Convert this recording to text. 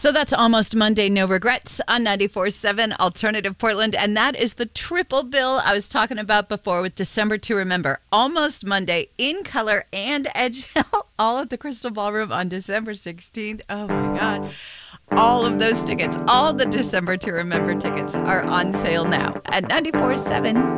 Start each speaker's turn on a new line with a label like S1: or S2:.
S1: So that's Almost Monday, No Regrets on 94.7 Alternative Portland. And that is the triple bill I was talking about before with December to Remember. Almost Monday in color and Edgehill, all at the Crystal Ballroom on December 16th. Oh my God. All of those tickets, all the December to Remember tickets are on sale now at 94.7